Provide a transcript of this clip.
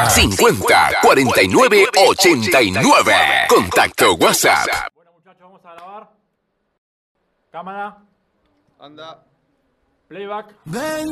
50 49 89. Contacto WhatsApp. Bueno, muchachos, vamos a grabar. Cámara. Anda. Playback.